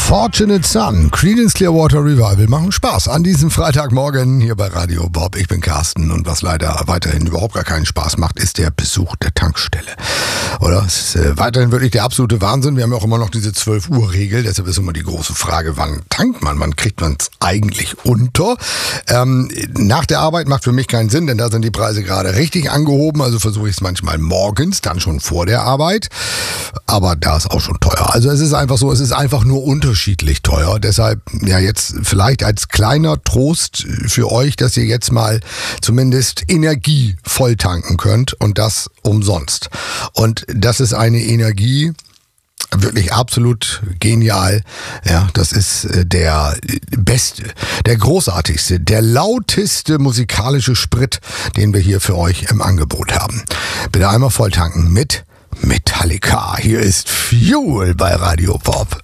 Fortunate Son, Creedence Clearwater Revival machen Spaß an diesem Freitagmorgen hier bei Radio Bob. Ich bin Carsten und was leider weiterhin überhaupt gar keinen Spaß macht, ist der Besuch der Tankstelle. Oder? Es ist weiterhin wirklich der absolute Wahnsinn. Wir haben ja auch immer noch diese 12-Uhr-Regel, deshalb ist immer die große Frage, wann tankt man? Wann kriegt man es eigentlich unter? Nach der Arbeit macht für mich keinen Sinn, denn da sind die Preise gerade richtig angehoben, also versuche ich es manchmal morgens, dann schon vor der Arbeit. Aber da ist auch schon teuer. Also es ist einfach so, es ist einfach nur unterschiedlich teuer. Deshalb ja jetzt vielleicht als kleiner Trost für euch, dass ihr jetzt mal zumindest Energie voll tanken könnt und das umsonst. Und das ist eine Energie, wirklich absolut genial. Ja, das ist der beste, der großartigste, der lauteste musikalische Sprit, den wir hier für euch im Angebot haben. Bitte einmal voll tanken mit Metallica. Hier ist Fuel bei Radio Pop.